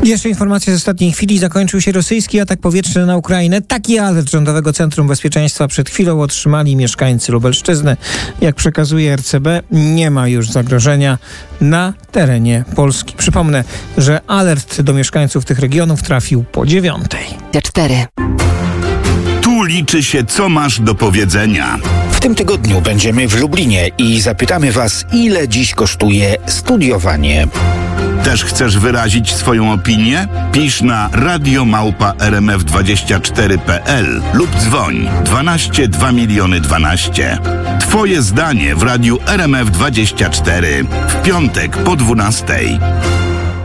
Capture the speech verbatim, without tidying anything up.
Jeszcze informacja z ostatniej chwili. Zakończył się rosyjski atak powietrzny na Ukrainę. Taki alert Rządowego Centrum Bezpieczeństwa przed chwilą otrzymali mieszkańcy Lubelszczyzny. Jak przekazuje R C B, nie ma już zagrożenia na terenie Polski. Przypomnę, że alert do mieszkańców tych regionów trafił po dziewiątej. T cztery. Tu liczy się, co masz do powiedzenia. W tym tygodniu będziemy w Lublinie i zapytamy Was, ile dziś kosztuje studiowanie. Też chcesz wyrazić swoją opinię? Pisz na radio małpa r m f dwadzieścia cztery kropka p l lub dzwoń dwanaście dwa miliony dwanaście. Twoje zdanie w radiu R M F dwadzieścia cztery w piątek po dwunastej.